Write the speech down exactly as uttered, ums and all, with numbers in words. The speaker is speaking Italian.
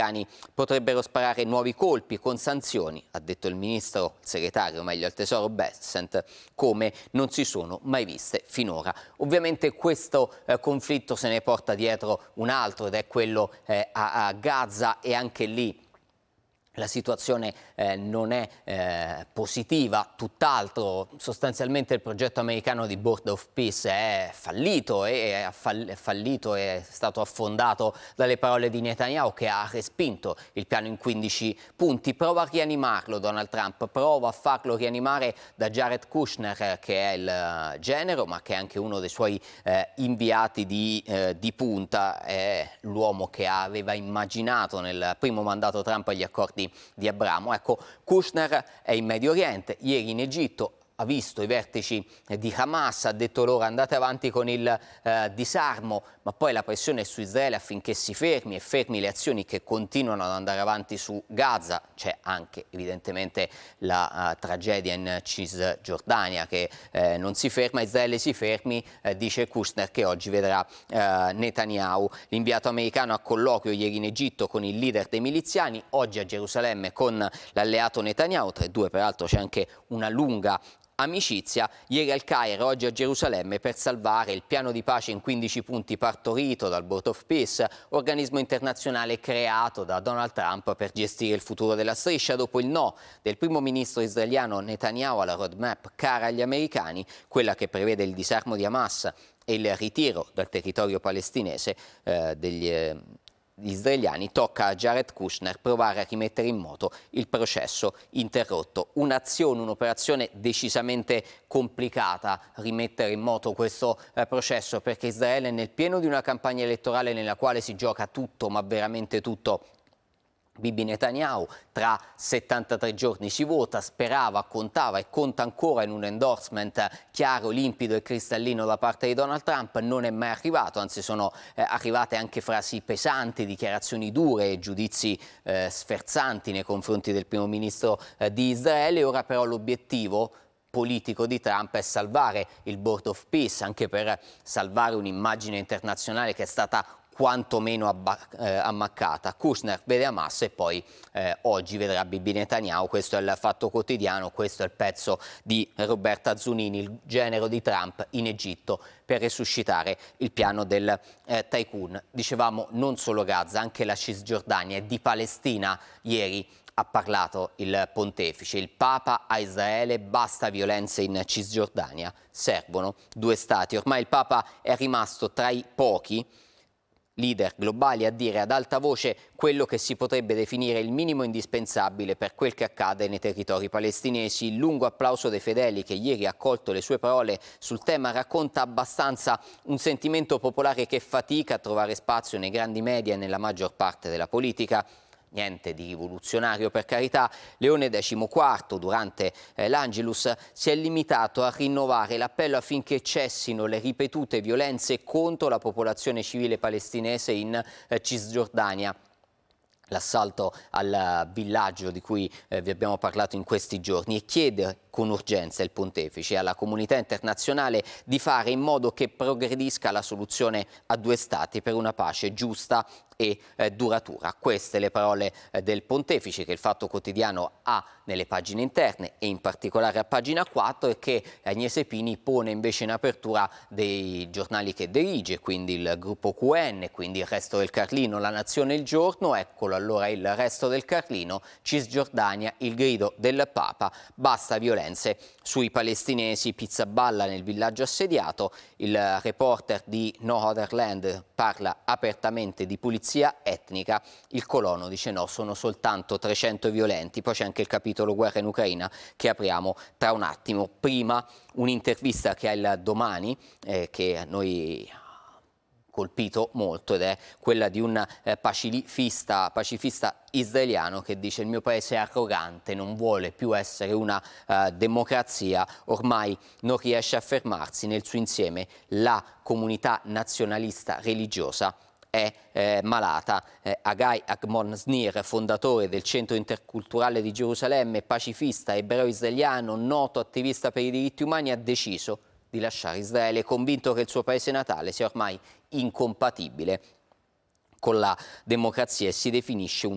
americani potrebbero sparare nuovi colpi con sanzioni, ha detto il ministro, il segretario, meglio al Tesoro Bessent, come non si sono mai viste finora. Ovviamente questo eh, conflitto se ne porta dietro un altro ed è quello eh, a, a Gaza, e anche lì la situazione eh, non è eh, positiva, tutt'altro. Sostanzialmente il progetto americano di Board of Peace è fallito e è fallito, è stato affondato dalle parole di Netanyahu, che ha respinto il piano in quindici punti. Prova a rianimarlo Donald Trump, prova a farlo rianimare da Jared Kushner, che è il genero ma che è anche uno dei suoi eh, inviati di, eh, di punta, è l'uomo che aveva immaginato nel primo mandato Trump agli accordi di Abramo. Ecco, Kushner è in Medio Oriente, ieri in Egitto, ha visto i vertici di Hamas, ha detto loro andate avanti con il eh, disarmo, ma poi la pressione è su Israele affinché si fermi e fermi le azioni che continuano ad andare avanti su Gaza. C'è anche evidentemente la uh, tragedia in Cisgiordania che eh, non si ferma, Israele si fermi, eh, dice Kushner, che oggi vedrà eh, Netanyahu. L'inviato americano a colloquio ieri in Egitto con il leader dei miliziani, oggi a Gerusalemme con l'alleato Netanyahu, tra i due peraltro c'è anche una lunga amicizia. Ieri al Cairo, oggi a Gerusalemme, per salvare il piano di pace in quindici punti partorito dal Board of Peace, organismo internazionale creato da Donald Trump per gestire il futuro della striscia dopo il no del primo ministro israeliano Netanyahu alla roadmap cara agli americani, quella che prevede il disarmo di Hamas e il ritiro dal territorio palestinese eh, degli eh, Gli israeliani. Tocca a Jared Kushner provare a rimettere in moto il processo interrotto. Un'azione, un'operazione decisamente complicata, rimettere in moto questo eh, processo, perché Israele è nel pieno di una campagna elettorale nella quale si gioca tutto, ma veramente tutto. Bibi Netanyahu, tra settantatré giorni si vota, sperava, contava e conta ancora in un endorsement chiaro, limpido e cristallino da parte di Donald Trump. Non è mai arrivato, anzi sono eh, arrivate anche frasi pesanti, dichiarazioni dure e giudizi eh, sferzanti nei confronti del primo ministro eh, di Israele. Ora però l'obiettivo politico di Trump è salvare il Board of Peace, anche per salvare un'immagine internazionale che è stata quantomeno eh, ammaccata. Kushner vede Hamas e poi eh, oggi vedrà Bibi Netanyahu. Questo è il Fatto Quotidiano, questo è il pezzo di Roberta Zunini, il genero di Trump in Egitto per resuscitare il piano del eh, tycoon. Dicevamo non solo Gaza, anche la Cisgiordania, e di Palestina ieri ha parlato il pontefice. Il Papa a Israele: basta violenze in Cisgiordania, servono due stati. Ormai il Papa è rimasto tra i pochi leader globali a dire ad alta voce quello che si potrebbe definire il minimo indispensabile per quel che accade nei territori palestinesi. Il lungo applauso dei fedeli che ieri ha accolto le sue parole sul tema racconta abbastanza un sentimento popolare che fatica a trovare spazio nei grandi media e nella maggior parte della politica. Niente di rivoluzionario, per carità. Leone quattordici, durante eh, l'Angelus, si è limitato a rinnovare l'appello affinché cessino le ripetute violenze contro la popolazione civile palestinese in eh, Cisgiordania. L'assalto al villaggio di cui eh, vi abbiamo parlato in questi giorni, e chiede con urgenza il pontefice alla comunità internazionale di fare in modo che progredisca la soluzione a due stati per una pace giusta e eh, duratura. Queste le parole eh, del pontefice, che il Fatto Quotidiano ha nelle pagine interne e in particolare a pagina quattro, e che Agnese Pini pone invece in apertura dei giornali che dirige, quindi il gruppo Q N, quindi il Resto del Carlino, La Nazione, Il Giorno. Eccolo allora il Resto del Carlino: Cisgiordania, il grido del Papa, basta violenze sui palestinesi, Pizzaballa nel villaggio assediato. Il reporter di No Other Land parla apertamente di pulizia etnica, il colono dice no, sono soltanto trecento violenti. Poi c'è anche il capitolo guerra in Ucraina che apriamo tra un attimo. Prima un'intervista che ha il Domani, eh, che noi colpito molto, ed è quella di un eh, pacifista, pacifista israeliano che dice: il mio paese è arrogante, non vuole più essere una uh, democrazia, ormai non riesce a fermarsi nel suo insieme. La comunità nazionalista religiosa è eh, malata. Eh, Agai Agmon Snir, fondatore del Centro Interculturale di Gerusalemme, pacifista ebreo israeliano, noto attivista per i diritti umani, ha deciso di lasciare Israele, convinto che il suo paese natale sia ormai incompatibile con la democrazia, e si definisce un